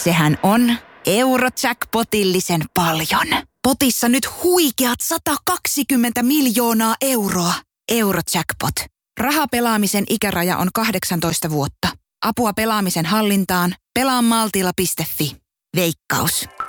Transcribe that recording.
Sehän on Eurojackpotillisen paljon. Potissa nyt huikeat 120 miljoonaa euroa. Eurojackpot. Rahapelaamisen ikäraja on 18 vuotta. Apua pelaamisen hallintaan. Pelaa maltilla.fi. Veikkaus.